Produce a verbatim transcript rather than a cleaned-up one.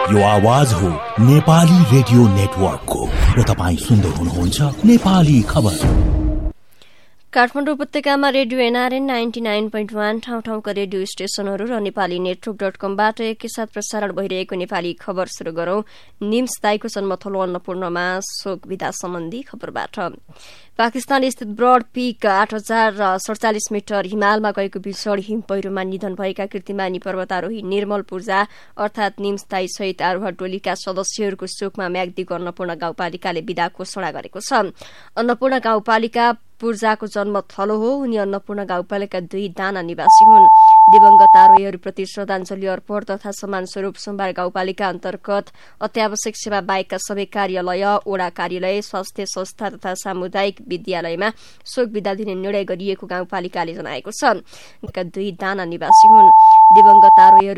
यो आवाज हो नेपाली रेडियो नेटवर्कको र तपाईँ सुन्दै हुनुहुन्छ नेपाली खबर। काठमाडौँ उपत्यकामा radio NRN ninety nine point one ठाउँ ठाउँका रेडियो स्टेशनहरू र नेपाली नेटवर्क डट कमबाट एकैसाथ प्रसारण भइरहेको नेपाली खबर शुरू गरौं। निम्स दाईको जन्मथलो अन्नपूर्णमा शोक विदा सम्बन्धी खबरबाट। पाकिस्तान स्थित ब्रड पीक आठ हजार सड़चालिस मिटर हिमालमा गएको भीषण हिम पहिरोमा निधन भएका कीर्तिमानी पर्वतारोही निर्मल पूर्जा अर्थात निम्स दाई सहित आरोहण टोलीका सदस्यहरूको शोकमा म्याग्दीको अन्नपूर्ण गाउँपालिकाले विदा घोषणा गरेको छ। अन्नपूर्ण गाउँपालिका पूर्जाको जन्म थलो हो। उनी अन्नपूर्ण गाउँपालिका दुई दाना निवासी हुन्। दिवंगत आरोहीहरूप्रति श्रद्धाञ्जली अर्पण तथा सम्मान स्वरूप सोमबार गाउँपालिका अन्तर्गत अत्यावश्यक सेवा बाहेकका सबै कार्यालय, ओडा कार्यालय, स्वास्थ्य संस्था तथा सामुदायिक विद्यालयमा शोक विदा दिने निर्णय गरिएको गाउँपालिकाले जनाएको छ। दुई दाना निवासी हुन्। दिवंगत आरोहीहरू